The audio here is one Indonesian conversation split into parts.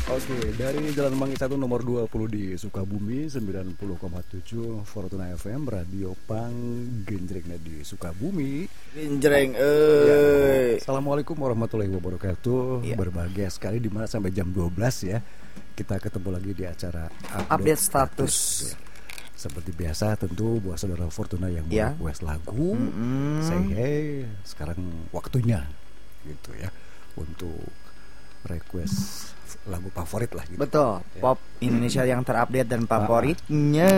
Oke, dari Jalan Mangi 1 nomor 20 di Sukabumi, 90,7 Fortuna FM, Radio Pang Genjrengnya di Sukabumi. Genjreng, Ya, Assalamualaikum warahmatullahi wabarakatuh. Ya. Berbahagia sekali dimana sampai jam 12 ya. Kita ketemu lagi di acara update status. Ya. Seperti biasa tentu buat saudara Fortuna yang mau request lagu, say hey, sekarang waktunya gitu ya untuk request lagu favorit lah gitu. Betul, ya. Pop Indonesia yang terupdate dan favoritnya.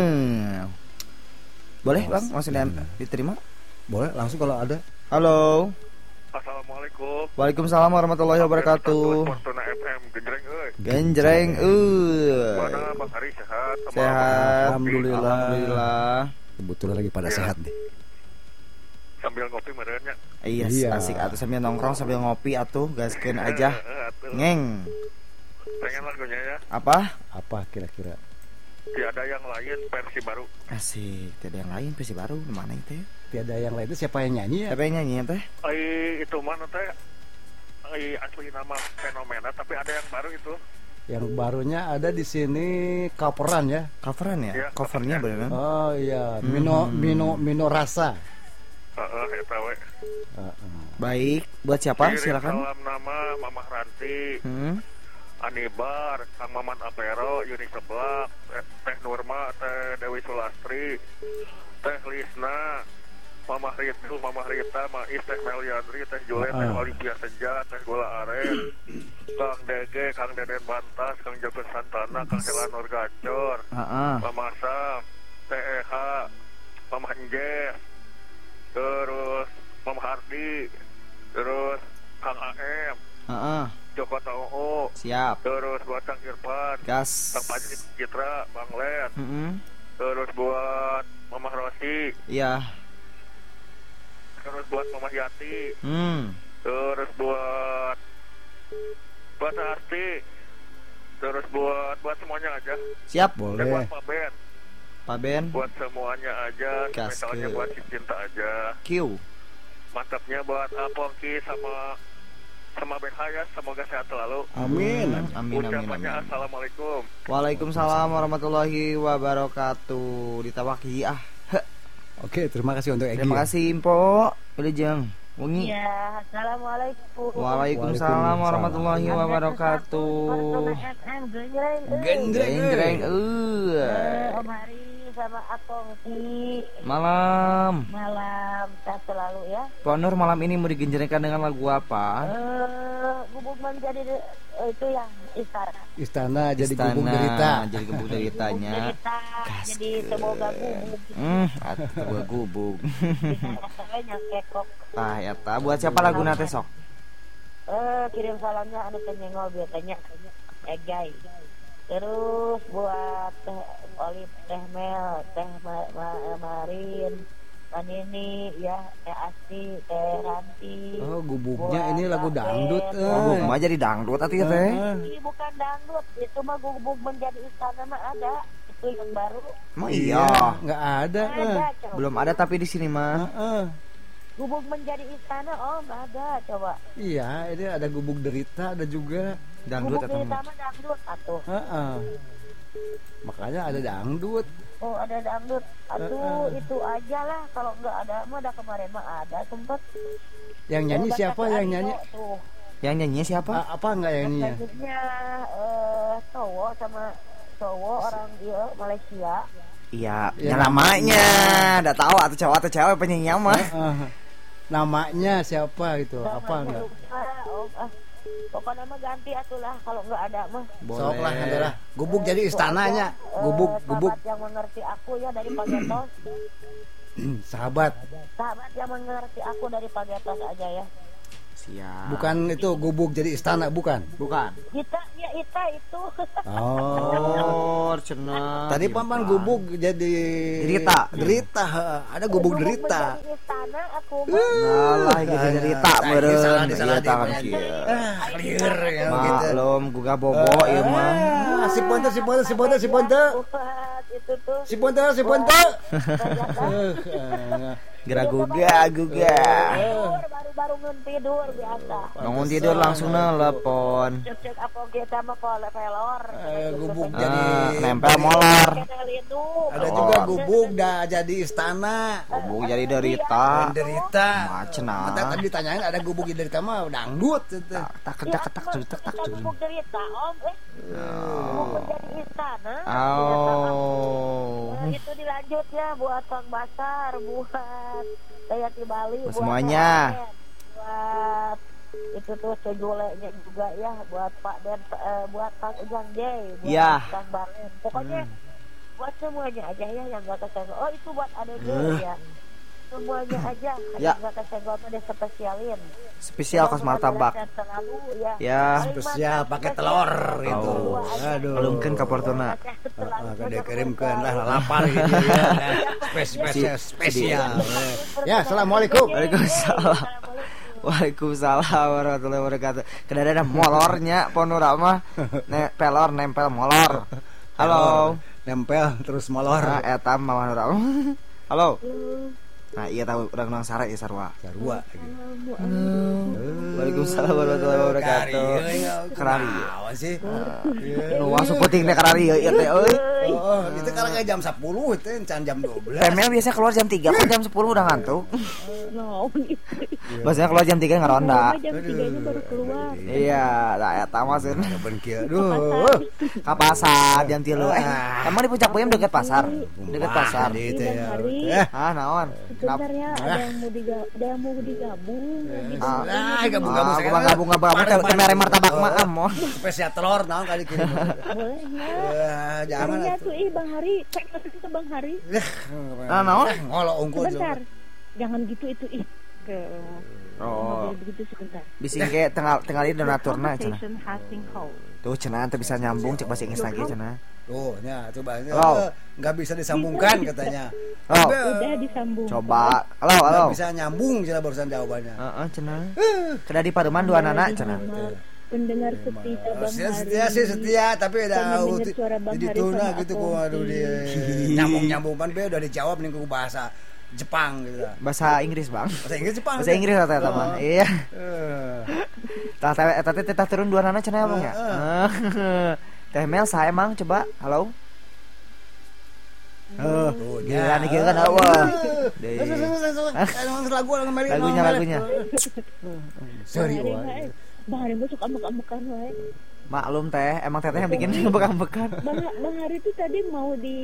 Boleh Bang, maksudnya diterima? Boleh, langsung kalau ada. Halo. Assalamualaikum. Waalaikumsalam warahmatullahi wabarakatuh. Fortuna FM Genjreng Genjreng Mana Bang Hari sehat? Sehat. Alhamdulillah. Kebetulan lagi pada sehat nih. Sambil ngopi merenya. Iya, asik atuh sambil nongkrong sambil ngopi atuh, gaskeun aja. Ngeng. Pengen lagunya ya. Apa kira-kira? Tiada yang lain versi baru. Asik, tiada yang lain versi baru. Mana itu? Tiada yang lain itu siapa yang nyanyi ya? Siapa yang nyanyi teh? Itu mana teh? Asli nama fenomena tapi ada yang baru itu. Yang barunya ada di sini coveran ya. Coveran ya? Ya covernya benar. Oh iya, Mino Rasa. Eta we. Baik, buat siapa? Silakan. Salam nama Mamah Ranti. Anibar, Kang Maman Apero, Yuni Seblak, Teh Nurma, Teh Dewi Sulastri, Teh Lisna, Mamah Ritu, Mamah Rita, Mais, Teh Meliandri, Teh Juliet, Teh Olivia Senja, Teh Gula Aren, Kang Dege, Kang Deden Bantas, Kang Joko Santana, Kang Selanor Gacor, Mama Sam, Teh Eha, Mama Enjes, terus Mama Hardi, terus Kang AM, Joko Tauho, siap. Terus buat Kang Irfan, gas. Kang Panji Citra, Bang Len. Terus buat Mama Rosi. Iya. Terus buat Mama Yati. Terus buat Asti. Terus buat semuanya aja. Siap, boleh. Dan buat Pak Ben. Buat semuanya aja. Misalnya buat si Cinta aja. Q. Mantapnya buat Pongki sama Ben Hayat, semoga sehat selalu. Amin. Ucapannya assalamualaikum. Waalaikumsalam warahmatullahi wabarakatuh. Ditawaki Oke, terima kasih untuk Egy. Terima kasih Impo. Wilujeng. Wengi. Iya, assalamualaikum. Waalaikumsalam warahmatullahi wabarakatuh. Genjreng. Om Hari sama Apongki. Malam. Sehat selalu ya. Ponor malam ini mau digenjrengkan dengan lagu apa? Gubuk menjadi itu ya Istana jadi gubuk derita. Jadi gubuk deritanya. Jadi semoga gubuk. Semoga gubuk. Rasanya kekok. Eta buat siapa lagu nate sok? Kirim salamnya anu kenyengol biasanya Egay. Terus buat Teh Olip, Teh Mel, Teh Marin, Panini, ya, Teh Asti, Teh Ranti. Oh, gubuknya ini lagu dangdut. Gubuk mah jadi dangdut atuh ya teh. Ini bukan dangdut, itu mah gubuk menjadi istana mah ada. Itu yang baru. Emang iya, enggak ada. Belum ada tapi di sini mah. Gubuk menjadi istana, ada coba. Iya, ini ada gubuk derita, ada juga dangdut atau derita mah dangdut atuh. Makanya ada dangdut. Oh, ada dangdut. Aduh, itu aja lah. Kalau nggak ada mah kemarin mah ada sempet. Yang nyanyi siapa yang nyanyi? Yang nyanyi siapa? Apa enggak yang nyanyi? Selanjutnya cowok orang dia Malaysia. Iya, namanya. Udah tahu atau cewek penyanyi mah. Namanya siapa gitu? Apa enggak? Pokoknya mah ganti atulah kalau nggak ada mah. Sok lah adalah gubuk jadi istananya. Gubuk. Sahabat yang mengerti aku ya dari Pagetos. Sahabat yang mengerti aku dari Pagetos aja ya. Siap. Bukan itu gubuk jadi istana, bukan? Ita itu. Oh, cenah. Tadi paman gubuk jadi derita. Ada gubuk derita. Menjadi istana aku Nah, gitu derita meureun. Salah tangan kieu. Clear ya gitu. Maklum gugah bobo ieu mah. Si Ponte. itu tuh. Si Ponte. Geraguga guga. Baru tidur biasa. Bangun tidur langsung nelpon. Cek apa kita mah pelor. Gubuk jadi Nempel molor. ada juga gubuk dah jadi istana. Gubuk jadi derita. Derita. Macenah. Mata tadi ditanyain ada gubuk di derita mah dangdut itu. Tak ketak Gubuk derita om gubuk jadi istana. Oh. Itu dilanjut ya buat Kang Basar, buat saya di Bali, buat semuanya. Buat itu tuh cejulenya juga ya, buat Pak Den, buat Kang Ujang J, buat Ya. Kang Balen. Pokoknya buat semuanya aja ya yang gak kesenggol. Oh itu buat ADG ya. Semuanya aja Ya. yang gak kesenggol mah spesialin. Spesial khas martabak. Selalu Ya. Spesial pakai telur gitu. Aduh. Belumkan ke Portuna. Kada kirimkeun lah lapar gitu ya. Spesial. Ya, assalamualaikum. Waalaikumsalam. Waalaikumsalam warahmatullahi wabarakatuh. Kedada ada molornya Ponurama. Pelor nempel molor. Halo. Nempel terus molor. Nah, eta mah Nurama. Halo. Nah, iya tahu urang nang sare ya sarua. Sarua. Waalaikumsalam warahmatullahi wabarakatuh. Kerari. Naon sih? Nu masuk puting teh kerari ieu teh euy. Oh, itu karena jam 10 itu can jam 12. Pemel biasanya keluar jam 3, kok jam 10 udah ngantuk. No. Biasanya keluar jam 3 ngeronda. Jam 3-nya baru keluar. Iya, nah eta mah sih. Kapan kieu? Aduh. Ka pasar jam 3. Emang di Puncak Puyem deket pasar? Deket pasar. Itu ya. Ah, naon? Sebentar ya, ada yang mau digabung. Gabung-gabung Gabung-gabung teh mere martabak mah amon. Spesial telur naon kali kirim. Boleh ya. Jangan Ya tuh Bang Hari, cek ke Bang Hari. Nah, naon? Ngolo unggul. Sebentar. Jangan gitu itu ke Oh. begitu sebentar. Bising ge tengah di donaturna cenah. Conversation having hold. Tuh cenah teh bisa nyambung cek bahasa Inggris lagi cenah. Tuh, ya coba Halo. nggak bisa disambungkan katanya. Oh. Udah disambung. Coba. Halo. Nggak bisa nyambung cina barusan jawabannya. Heeh cenah. Kada di Pademan dua anak cenah. Pendengar setia Bang Hari. Setia tapi ada Pengen dengar suara Bang di Hari tuna sama gitu Ako. ku aduh dia nyambung kan be udah dijawab nih ku bahasa Jepang gitu. Bahasa Inggris, Bang. Bahasa Inggris Jepang. Bahasa Inggris eta mah. Iya. Tah eta teh turun dua anak cenah Bang ya. Teh Mel saya emang coba. Halo. Gila nih kan awal. Lagunya. Sorry. Bang Hari mau suka ambek-ambekan wae. Maklum teh, emang teteh yang bikin bekan-bekan. Bang Hari itu tadi mau di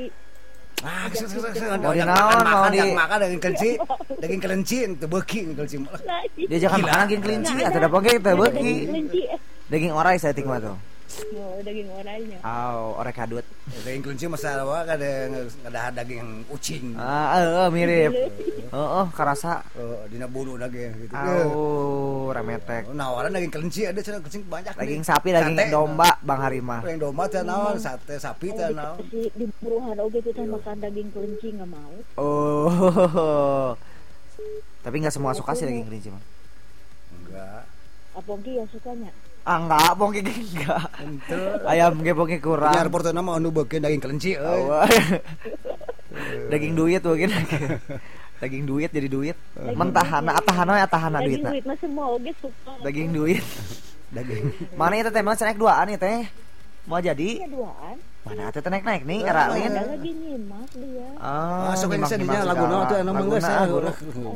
makan daging kelinci itu beuki kelinci. Dia jangan makan daging kelinci atau ada pokoknya teh beuki. kelinci. Daging orai saya tik mah tuh. Oh, daging orangnya. Orek kadut. Daging kelinci masalah apa ada daging ucing. Mirip. Karasa. Dina bulu daging gitu. Remetek. Nawaran daging kelinci ada cenah kelinci banyak. Daging sapi, daging domba, Bang Harimah. Daging domba teh naon, sate sapi teh naon. Di buruhan oge kita makan daging kelinci enggak mau. Oh. Tapi enggak semua suka sih daging kelinci mah. Enggak. Apalagi yang sukanya. Enggak, pokoknya enggak. Ayam ge pokoknya kurang. Biar portona mah anu beukeun daging kelinci euy. Daging duit mungkin. Daging duit jadi duit. Mentahana atahana duitna. Daging duit mah semua oge suka. Daging duit. Daging. Mana eta teh mah naik duaan ieu teh? Mau jadi? Iya duaan. Mana teh naik nih karalin. Ada lagi nyimak dia. Masuk yang sedinya lagu naon tuh anu mah geus Lagu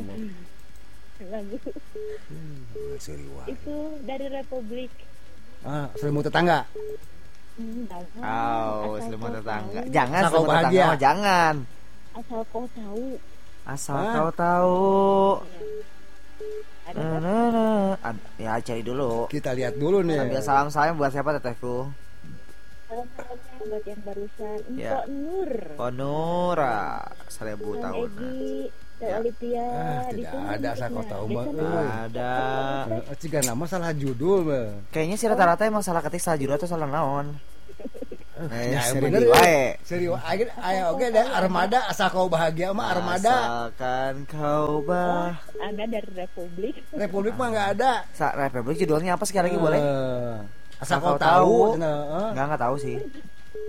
Seriwa. itu dari Republik. Selimut tetangga. Selimut tetangga. Jangan Asal kau selimut tetangga, bahagia. jangan. Asal kau tahu. Asal kau tahu. Ada Ya cari dulu. Kita lihat dulu nih. Sambil salam saya buat siapa tetehku? salam buat yang barusan. Ya. Mpok Nur. Ponura 1000 Kang tahun. Egi, Teh Ya. Olivia. Di Tidak sana ada asal kau musiknya. tahu Di mah. sana. Ada. Ciga nama salah judul mah. Kayaknya sih rata-rata emang salah ketik, salah judul atau salah naon. Ya, seri bener wae. Serius, ayo oke ada armada asal kau bahagia mah armada. Asalkan kau Ada dari Republik. Republik mah nggak ada. Republik judulnya apa sekali lagi boleh? Asal kau tahu. Enggak tahu sih.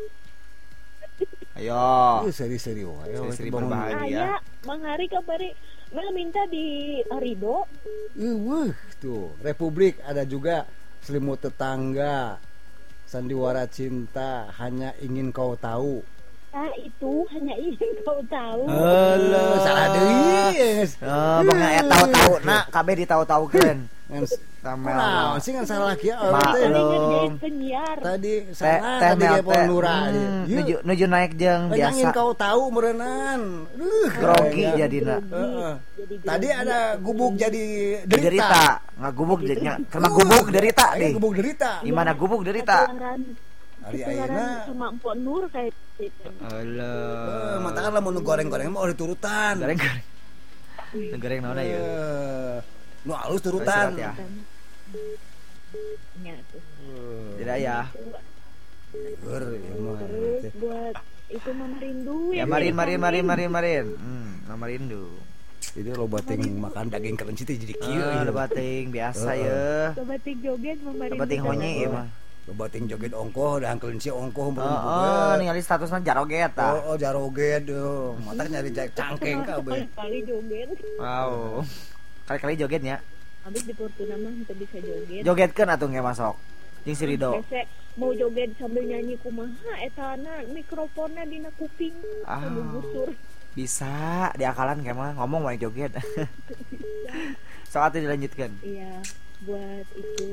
Ayo. Seri-seri wae. Seri-seri Bangun. berbahagia. Aya, Bang Hari kabari Mel minta di Arido. Tuh, Republik ada juga, Selimut Tetangga, Sandiwara Cinta, Hanya Ingin Kau Tahu. Nah itu hanya ingin kau tahu. Halo, salah deui. Bangga tahu-tahu nak kabeh ditahu-tahukeun. Tamel. Sih kan salah kieu Maklum. Penyiar. Tadi salah tadi ge Pon Lura. Nuju naik jeung biasa. Ingin Kau Tahu meureunnan. Grogi jadina. Tadi ada gubuk jadi derita. Derita, ngagubuk jadinya. Kena gubuk derita deh. Gubuk derita. Gimana gubuk derita? Hari ayeuna sama Mpok Nur kayak gitu. Alah. mata kan lamun goreng-goreng mah udah turutan. Goreng naon ya? Nu alus turutan. Ya. Ya tuh. Tidak ya. Terus buat itu Mama Rindu Ya marin. Mama Rindu. Jadi lo bating makan daging kelenci teh jadi kieu. Lo bating biasa ya. Lo bating joget Mama Rindu. Lo bating honye ya mah. Lo bating joget ongkoh dan kelenci ongkoh ningali statusna jaroget tah. Jaroget yo. Mata nyari cangkeng kabeh. Kali joget. Wow. Kali-kali jogetnya. Habis di Fortuna mah teu bisa joget. Jogetkeun atuh ge masok. Jeung si Rido. Biasa mau joget sambil nyanyi kumaha etana mikrofonnya dina kuping sambil busur. Bisa diakalan kayak mah ngomong wae joget. Sok atuh dilanjutkeun. Iya, buat itu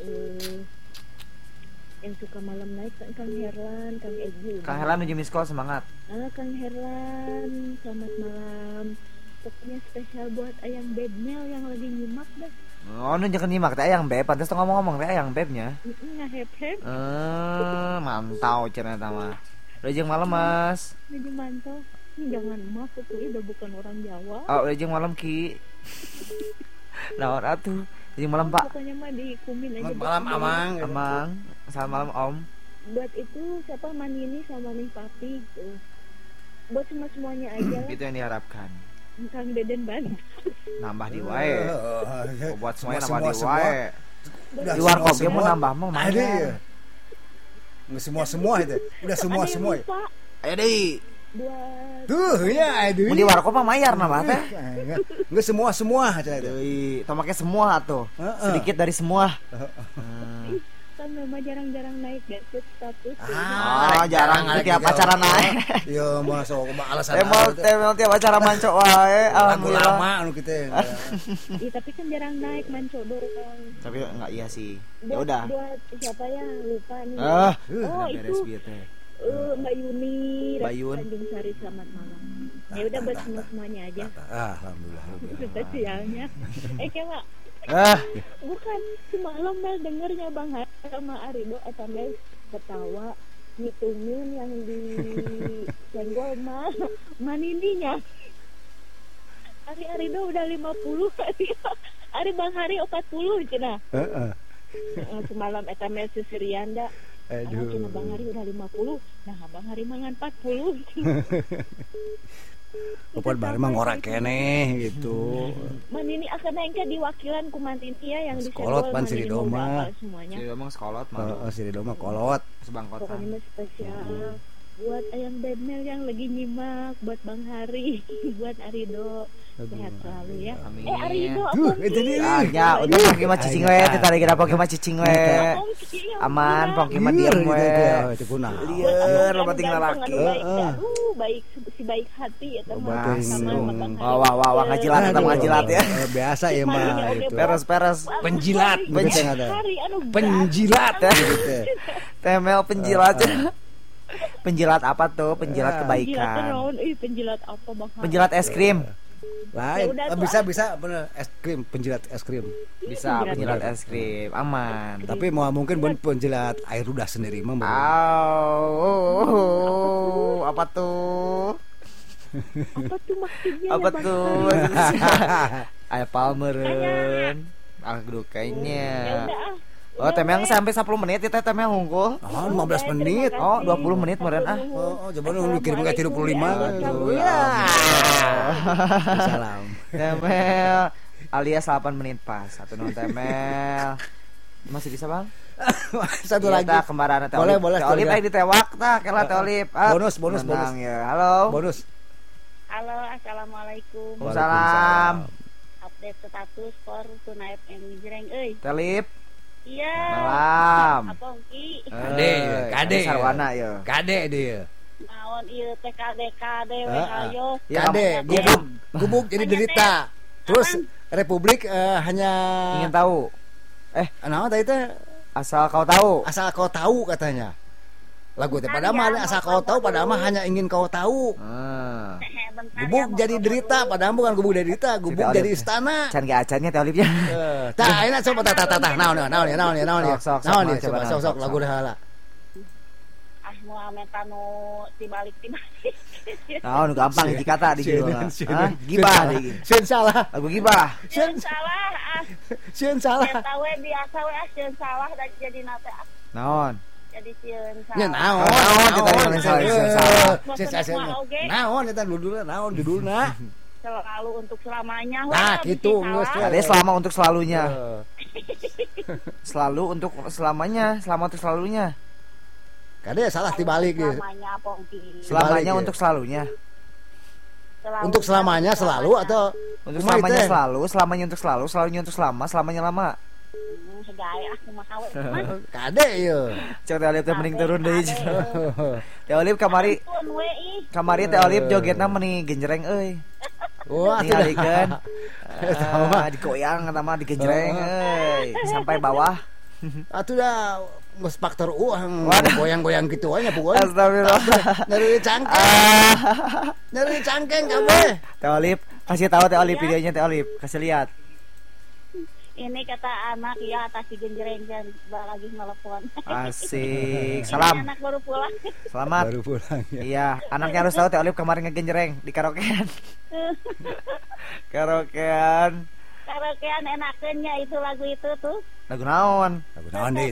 yang suka malam naik Kang Herlan, Kang Egi. Kang Herlan nuju miskol semangat. Kang Herlan, selamat malam. Pokoknya spesial buat Ayang Bedmel yang lagi nyimak dah. Oh, nu jangan nyimak teh Ayang Beb, pantes tuh ngomong-ngomong teh Ayang Bebnya. Ngahep-hep. Mantau cenah mah. Rejeng malam, Mas. Rejeng mantau. Jangan emak, aku udah bukan orang Jawa. Oh, rejeng malam Ki. Naon atuh? Rejeng malam, Pak. Pokoknya mah dikumin aja. Malam Amang. Selamat malam, Om. Buat itu siapa Manini sama Nih Papi tuh. Buat semuanya aja lah. Itu yang diharapkan. Kang Deden Ban. Nambah di wae. Buat semuanya nambah di semua. wae. Di warkop ge mau nambah mah ada ya. Enggak semua itu. Udah semua. Ayo deui. Buat tuh ya aduh. Mun di warkop mah mayar nama teh. Enggak semua aja itu. Deui, tong make semua atuh. Sedikit dari semua. Kan memang jarang-jarang naik gadget status. Jarang tiap acara naik. Yo masuk alasan. Temel tiap acara manco wae. Alhamdulillah. Lama anu kitu. Iya, tapi kan jarang naik manco dorong. Tapi enggak iya sih. Ya udah. Buat siapa ya? Lupa nih. Beres itu. bieu teh. Mbak Yuni, Bayun. Tanjung Sari, selamat malam. Ya udah buat semuanya aja. Alhamdulillah. Spesialnya. Kema. Bukan semalam Mel dengernya Bang sama Arido atau Mel ketawa ngitungin yang di senggol manininya. Arido udah 50, Ari Bang Hari 40 cenah. Semalam eta Mel sesirian da. Cenah Bang Hari udah 50. Nah, Bang Hari mangan 40. Pokoknya bareng mah ngorek keneh gitu. Man ini akan engke diwakilan ku mantin ya yang di sekolot pan si Rido mah. Semuanya. Si Rido mah sekolot mah. Si Rido mah kolot. Sebangkotan. Pokoknya spesial buat Ayang Bedmel yang lagi nyimak, buat Bang Hari, buat Arido. Sehat selalu ya. Amin. Arido itu dia. Ya, udah pongki mah cicing we, teh tadi kira pongki mah cicing we. Aman, pongki mah diem we. Itu kuna. Lieur lo penting laki. Baik si baik hati ya teman sama. Wah, ngajilat ya. Biasa ya mah itu. Peres. Penjilat. Penjilat ya. Temel penjilat. Penjilat apa tuh? Penjilat kebaikan. Penjilat apa Bang? Penjilat es krim. Lain, bisa bener es krim, penjilat es krim. Bisa penjilat es krim, aman. Tapi mau mungkin penjilat air udah sendiri mah. Apa tuh? Apa tuh maksudnya? Apa tuh? Air palmeren. Aduh kayaknya. Oh, temeng sampai 10 menit ya temeng hungkul. 15 menit. 20 menit meureun coba lu kirim ke 35. Iya. Salam. Temel alias 8 menit pas. Satu non temel. Masih bisa, Bang? Satu lagi. Kita kembaran teh. Boleh. Olip aja ditewak tah, kela teh Olip. Bonus. Ya. Halo. Bonus. Halo, assalamualaikum. Waalaikumsalam. Update status Fortuna FM Genjreng euy. Telip. Iya. Malam. Apongki. Kade sarwana ya. Kade dia. Naon ieu teh kade we ayo. Kade gubuk jadi derita. Terus Republik hanya ingin tahu. Naon tadi teh asal kau tahu. Asal kau tahu katanya. Lagu teh pada mah asal kau tahu, pada mah hanya ingin kau tahu. Gubuk jadi derita, padahal bukan gubuk jadi derita, gubuk jadi istana. Can ge acannya teh Olivnya. Tah, enak coba tah naon ya. Sok lagu dah. Ah moal metanu tibalik. Naon gampang hiji kata di judul. Gibah deui. Sieun salah. Lagu gibah. Sieun salah. Sieun salah. Eta we biasa we sieun salah da jadi nate. Naon? Jadi sieun salah. Ya naon sieun salah. Naon eta judulna? Selalu untuk selamanya. Nah, gitu geus. Ada selama untuk selalunya. Selalu untuk selamanya, selama untuk selalunya. Kade salah dibalik gitu. Selamanya untuk selalunya. Untuk selamanya selalu atau untuk selamanya selalu, selamanya untuk selalu, selalunya untuk selama, selamanya lama. Segaya aku mah hawe. Kade ieu. Cek Teh Olip teh mending turun deui. Teh Olip kamari. Kamari Teh Olip jogetna meni genjreng euy. Wah, tinggalikeun. Digoyang eta mah digenjreng euy sampai bawah. Atuh dah geus faktor uang goyang-goyang gitu aja pokoknya. Astagfirullah. Nyari cangkeng kabeh. Teh Olip, kasih tahu Teh Olip videonya Teh Olip, kasih lihat. Ini kata anak ya atas si genjreng kan lagi nelpon. Asik. Salam. Anak baru pulang. Selamat. Baru pulang ya. Iya, anaknya harus tahu Teh Olip kemarin ngegenjreng di karaokean. Karaokean enakennya itu lagu itu tuh. Lagu naon? Lagu naon deui?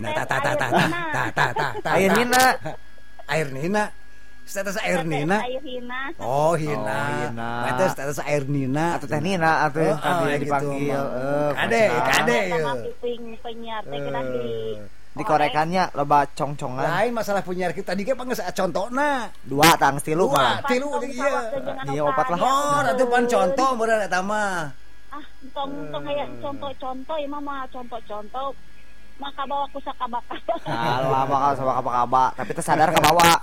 Air Nina. Status Air Nina. Oh, Hina. Itu status Air Nina atau Teh Nina atau tadi dipanggil. Kade ya. Penyiar teh kena dikorekannya loba congcongan. Lain masalah penyiar kita tadi ge pangeus contohna. 2 tang 3 mah. 3 ieu. Iya 4 lah. Oh, atuh pan contoh meureun eta mah. Tong kayak contoh ieu mah contoh. Maka bawa kusakabaka. Alah bakal sama kaba-kaba, tapi teh sadar kabawa.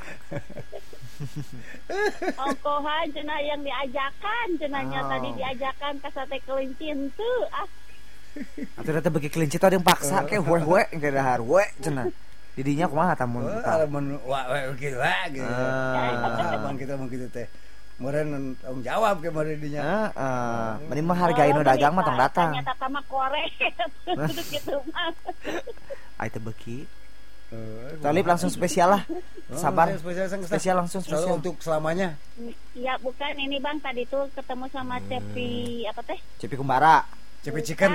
Ongkohan cenah yang diajakan cenahnya tadi diajakan ka sate kelinci henteu Atuh teh beuki kelinci teh paksa ke hue ke dahar we cenah. Didinya kumaha tamun eta? Mun kitu gitu. Abang kita teh. Meureun tanggung jawab ke meureun dinya. Mending mah hargain nu dagang mah tong datang. Ternyata mah korek. Gitu mah. Ai teh beuki. Talib langsung spesial lah. Sabar. Spesial langsung spesial untuk selamanya. Ya bukan ini Bang tadi tuh ketemu sama Cepi apa teh? Cepi Kumbara. Cepi Chicken.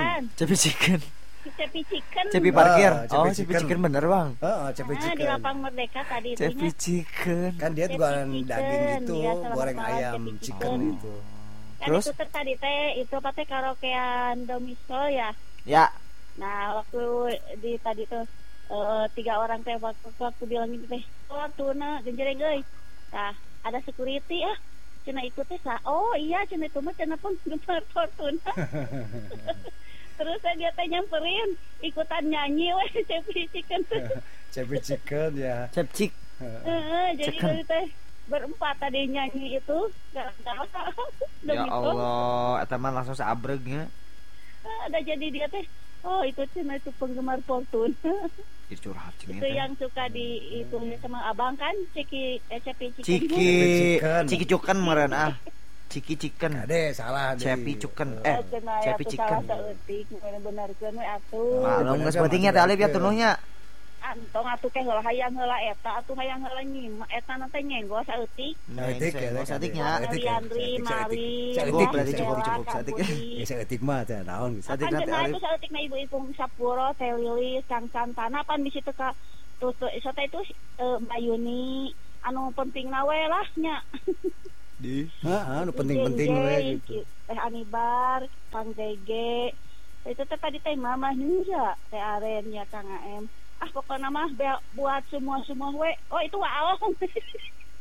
Cepi parkir. Oh, Cepi Chicken bener Bang. Cepi Chicken. Di Lapang Merdeka tadi itu. Cepi Chicken. Kan dia jualan daging gitu, goreng ayam chicken itu. Terus itu tadi teh itu apa teh karaokean Domisol ya? Ya. Nah, waktu di tadi tuh 3 orang teh waktu bilang gitu teh. Fortuna genjreng euy. Tah, ada security cenah ikut teh oh iya cenah itu mah cenah pun Fortuna. Terus dia teh nyamperin ikutan nyanyi we Cepi Chicken. Cepi Chicken ya. Cepcik. Jadi dari teh berempat tadi nyanyi itu. Ya Allah, eta mah langsung saabregnya. Ada jadi dia teh oh itu cina itu penggemar Fortuna. Itu curhat itu yang suka di itu sama abang kan Cepi Chicken. Ciki Chicken meureun Ciki Chicken. Ade salah Cepi Chicken. Cepi Chicken. Bener-benerkeun we atuh. Malum geus pentingnya Teh Alif ya tunuhnya. Antong atuh teh heula hayang heula eta atuh hayang heula nyimak eta nanti nyenggol saeutik. Saeutiknya. Andri Mari. Cukup berarti cukup saeutik. Ya saeutik mah teh naon gitu. Saeutik nanti Alif. Saeutik na ibu-ibu Sapuro, Teh Lilis, Kang Santana pan bisi teu ka tuh eta itu Mbak Yuni anu pentingna we lah nya. Anu penting-penting we gitu. Teh Anibar, Kang Gege. Itu teh tadi teh Mama Nura, Teh Aren ya Kang AM. Pokoknya mah buat semua we. Oh itu waong.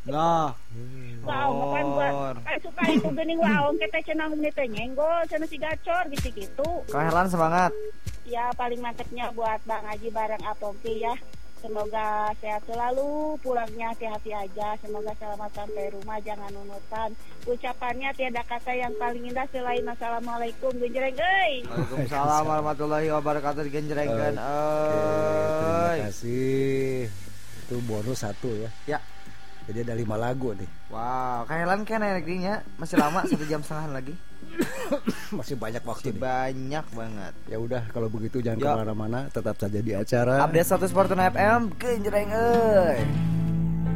Lah. Wow, makan buat suka itu geuning waong kita cenah menit nyenggol cenah si gacor gitu-gitu. Kahelan semangat. Ya paling mantepnya buat Bang Haji bareng Apongki ya. Semoga sehat selalu, pulangnya hati-hati aja. Semoga selamat sampai rumah, jangan nunutan. Ucapannya tiada kata yang paling indah selain assalamualaikum genjreng euy. Waalaikumsalam warahmatullahi wabarakatuh genjrengkeun Terima kasih. Itu bonus 1 ya. Ya. Jadi ada 5 lagu nih. Wow, kahelan kan energinya masih lama 1 jam setengah lagi. Masih banyak waktu nih. Banyak banget. Ya udah kalau begitu jangan kemana-mana, tetap saja di acara Update 100 Fortuna FM genjreng euy.